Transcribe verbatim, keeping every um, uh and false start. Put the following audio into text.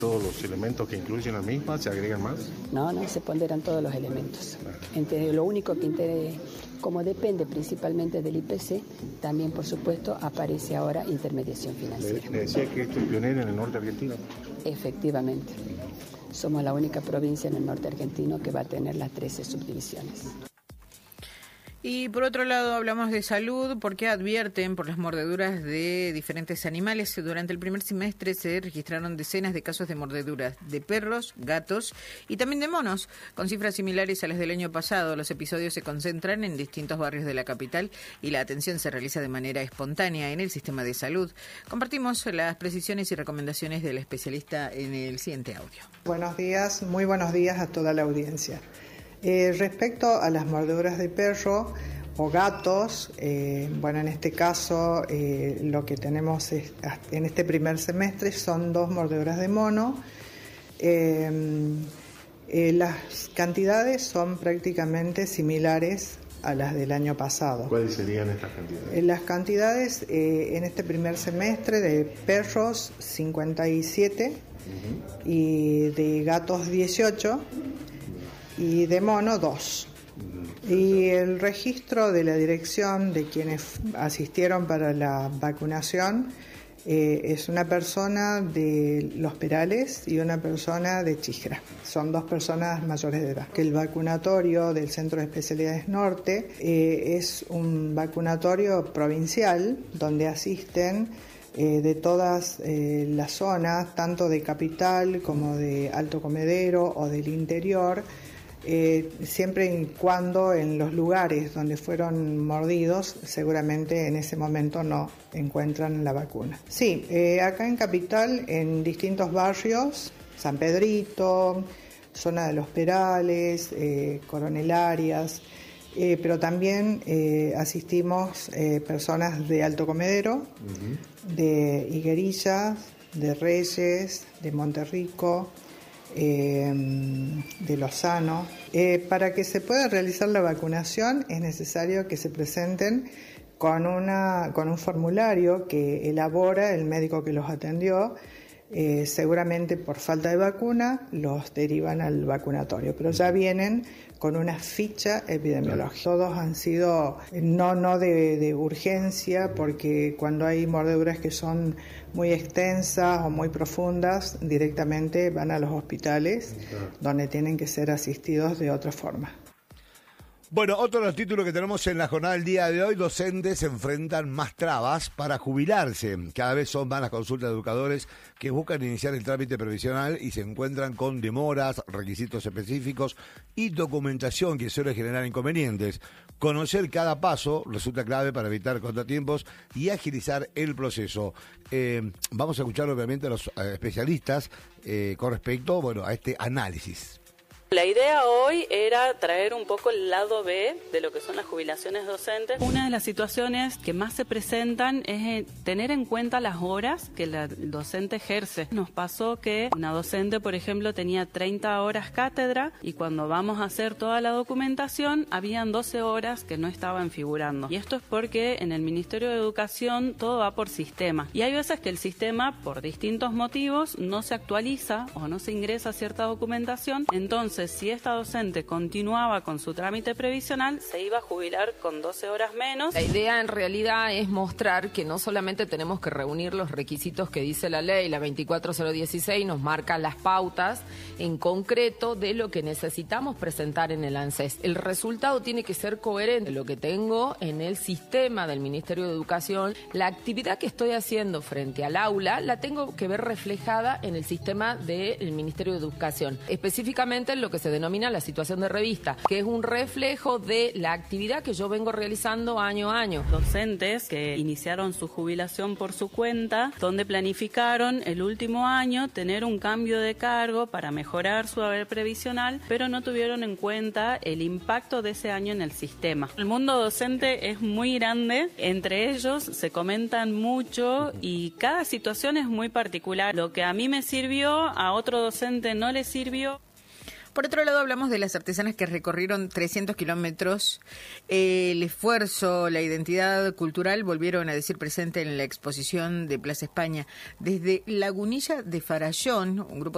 ¿Todos los elementos que incluyen la misma se agregan más? No, no, se ponderan todos los elementos. Entre lo único que, inter... como depende principalmente del I P C, también, por supuesto, aparece ahora intermediación financiera. Le, le decía que esto es pionero en el norte argentino. Efectivamente. Somos la única provincia en el norte argentino que va a tener las trece subdivisiones. Y por otro lado hablamos de salud porque advierten por las mordeduras de diferentes animales. Durante el primer semestre se registraron decenas de casos de mordeduras de perros, gatos y también de monos, con cifras similares a las del año pasado. Los episodios se concentran en distintos barrios de la capital y la atención se realiza de manera espontánea en el sistema de salud. Compartimos las precisiones y recomendaciones del especialista en el siguiente audio. Buenos días, muy buenos días a toda la audiencia. Eh, respecto a las mordeduras de perro o gatos, eh, bueno, en este caso eh, lo que tenemos es, en este primer semestre son dos mordeduras de mono. Eh, eh, las cantidades son prácticamente similares a las del año pasado. ¿Cuáles serían estas cantidades? Eh, las cantidades eh, en este primer semestre de perros cincuenta y siete uh-huh. y de gatos dieciocho. Y de mono, dos. Y el registro de la dirección de quienes asistieron para la vacunación eh, es una persona de Los Perales y una persona de Chisgra. Son dos personas mayores de edad. Que el vacunatorio del Centro de Especialidades Norte eh, es un vacunatorio provincial donde asisten Eh, de todas eh, las zonas, tanto de capital como de Alto Comedero o del interior, eh, siempre y cuando en los lugares donde fueron mordidos, seguramente en ese momento no encuentran la vacuna. Sí, eh, acá en capital, en distintos barrios, San Pedrito, zona de Los Perales, eh, Coronel Arias, Eh, pero también eh, asistimos eh, personas de Alto Comedero, uh-huh. de Higuerillas, de Reyes, de Monterrico, eh, de Lozano. Eh, para que se pueda realizar la vacunación es necesario que se presenten con, una, con un formulario que elabora el médico que los atendió. Eh, seguramente por falta de vacuna los derivan al vacunatorio, pero ya vienen con una ficha epidemiológica. Todos han sido no no de, de urgencia, porque cuando hay mordeduras que son muy extensas o muy profundas, directamente van a los hospitales donde tienen que ser asistidos de otra forma. Bueno, otro de los títulos que tenemos en la jornada del día de hoy: docentes se enfrentan más trabas para jubilarse. Cada vez son más las consultas de educadores que buscan iniciar el trámite previsional y se encuentran con demoras, requisitos específicos y documentación que suele generar inconvenientes. Conocer cada paso resulta clave para evitar contratiempos y agilizar el proceso. Eh, vamos a escuchar obviamente a los eh, especialistas eh, con respecto, bueno, a este análisis. La idea hoy era traer un poco el lado B de lo que son las jubilaciones docentes. Una de las situaciones que más se presentan es tener en cuenta las horas que la docente ejerce. Nos pasó que una docente, por ejemplo, tenía treinta horas cátedra y cuando vamos a hacer toda la documentación habían doce horas que no estaban figurando. Y esto es porque en el Ministerio de Educación todo va por sistema. Y hay veces que el sistema, por distintos motivos, no se actualiza o no se ingresa cierta documentación. Entonces, si esta docente continuaba con su trámite previsional, se iba a jubilar con doce horas menos. La idea en realidad es mostrar que no solamente tenemos que reunir los requisitos que dice la ley, la veinticuatro cero dieciséis nos marca las pautas en concreto de lo que necesitamos presentar en el ANSES. El resultado tiene que ser coherente. Lo que tengo en el sistema del Ministerio de Educación, la actividad que estoy haciendo frente al aula, la tengo que ver reflejada en el sistema del Ministerio de Educación. Específicamente en lo que se denomina la situación de revista, que es un reflejo de la actividad que yo vengo realizando año a año. Docentes que iniciaron su jubilación por su cuenta, donde planificaron el último año tener un cambio de cargo para mejorar su haber previsional, pero no tuvieron en cuenta el impacto de ese año en el sistema. El mundo docente es muy grande, entre ellos se comentan mucho y cada situación es muy particular. Lo que a mí me sirvió, a otro docente no le sirvió. Por otro lado, hablamos de las artesanas que recorrieron trescientos kilómetros. El esfuerzo, la identidad cultural volvieron a decir presente en la exposición de Plaza España. Desde Lagunilla de Farallón, un grupo